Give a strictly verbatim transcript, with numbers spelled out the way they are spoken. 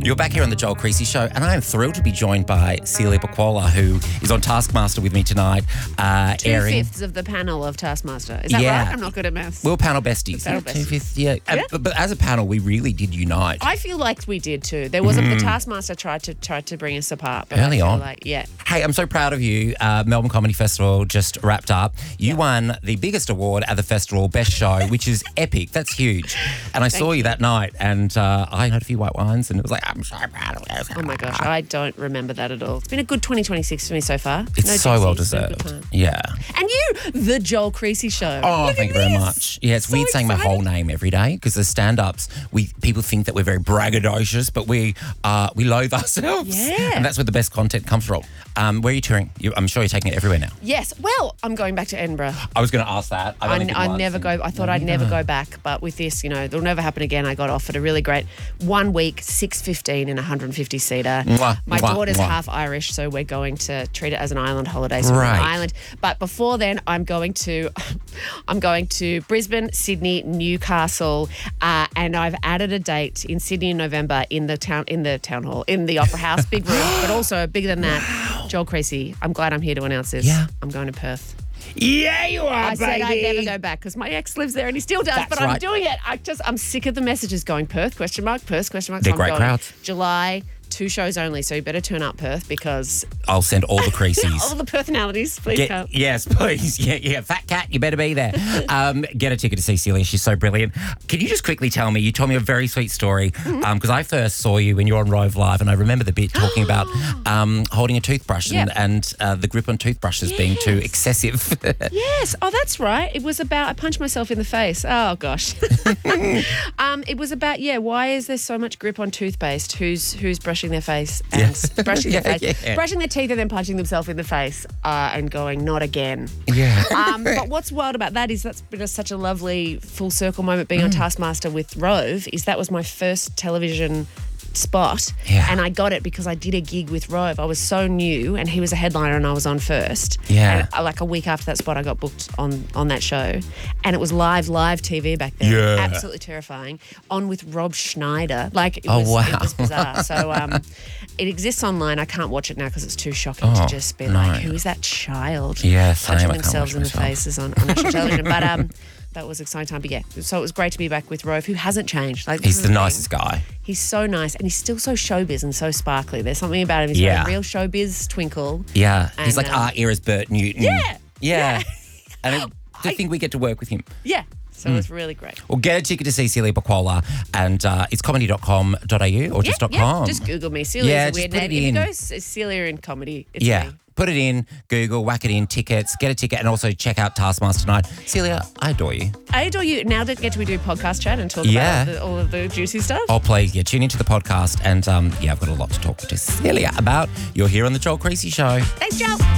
You're back here on the Joel Creasy Show, and I am thrilled to be joined by Celia Paqua, who is on Taskmaster with me tonight. Uh, Two-fifths of the panel of Taskmaster. Is that Yeah. right? I'm not good at maths. We were panel besties. Panel Yeah, besties. two-fifths, yeah. Yeah. Uh, but, but as a panel, we really did unite. I feel like we did too. There wasn't the Taskmaster tried to tried to bring us apart. But Early I feel on. Like, yeah. Hey, I'm so proud of you. Uh, Melbourne Comedy Festival just wrapped up. You won the biggest award at the festival, Best Show, which is epic. That's huge. And I saw you that night, and uh, I had a few white wines, and it was like, I'm so proud of you. Oh my gosh, I don't remember that at all. It's been a good twenty twenty-six for me so far. It's No so jinxies, well no deserved. good time. Yeah. And you, the Joel Creasy Show. Oh, Look thank at you very this. much. Yeah, it's So weird saying my whole excited. name every day because the stand-ups, we people think that we're very braggadocious, but we uh, we loathe ourselves. Yeah. And that's where the best content comes from. Um, where are you touring? You, I'm sure you're taking it everywhere now. Yes. Well, I'm going back to Edinburgh. I was going to ask that. I've I, only been I once never and- go. I thought I'd never go back, but with this, you know, it'll never happen again. I got offered a really great one week, six fifteen in a one hundred fifty seater. Mwah, My mwah, daughter's mwah. half Irish, so we're going to treat it as an island holiday. So we're Right. on an island. But before then, I'm going to, I'm going to Brisbane, Sydney, Newcastle, uh, and I've added a date in Sydney in November in the town in the town hall in the Opera House, big room, but also bigger than that. Joel Creasy, I'm glad I'm here to announce this. Yeah. I'm going to Perth. Yeah, you are, I baby. said I'd never go back because my ex lives there and he still does, That's but I'm right. doing it. I just I'm sick of the messages going Perth question mark Perth question mark. They're So I'm great going crowds. July, two shows only, so you better turn up Perth because I'll send all the creases. all the personalities, please Get- come. yes, please. Yeah, yeah. Fat cat, you better be there. Um, get a ticket to see Celia. She's so brilliant. Can you just quickly tell me, you told me a very sweet story because I first saw you when you were on Rove Live and I remember the bit talking about um, holding a toothbrush and, Yep. and uh, the grip on toothbrushes being too Yes. excessive. Yes. Oh, that's right. It was about I punched myself in the face. Oh gosh. um, it was about yeah. Why is there so much grip on toothpaste? Who's who's brushing their face and Yes. brushing Yeah, their face, yeah. brushing their teeth and then punching themselves in the face uh, and going not again. yeah. Um, but what's wild about that is that's been a, such a lovely full circle moment being on Mm. Taskmaster with Rove is that was my first television spot Yeah. and I got it because I did a gig with Rove. I was so new and he was a headliner and I was on first. Yeah. And uh, like a week after that spot I got booked on, on that show and it was live, live T V back then. Yeah. Absolutely terrifying. On with Rob Schneider. Like it Oh, was, wow. it was bizarre. So um, it exists online. I can't watch it now because it's too shocking Oh, to just be no. like, who is that child? Yeah, same. Punching I can't themselves watch in the myself. faces on, on national television. But um, that was an exciting time. But yeah, so it was great to be back with Rove, who hasn't changed. Like this He's is the thing. nicest guy. He's so nice, and he's still so showbiz and so sparkly. There's something about him. He's Yeah. got a real showbiz twinkle. Yeah. He's And, like um, our era's Bert Newton. Yeah. Yeah. And it, to think we get to work with him. Yeah, so Hmm. it was really great. Well, get a ticket to see Celia Paqua and uh, it's comedy dot com dot a u or just yeah, dot .com. yeah. Just Google me. Celia Yeah, is a just weird put name. it If you in. go S- Celia in comedy, it's Yeah. me. Put it in, Google, whack it in, tickets, get a ticket, and also check out Taskmaster tonight. Celia, I adore you. I adore you. Now that get to we do podcast chat and talk Yeah. about the, all of the juicy stuff. Oh, please, yeah, tune into the podcast. And um, yeah, I've got a lot to talk to Celia about. You're here on The Joel Creasy Show. Thanks, Joe.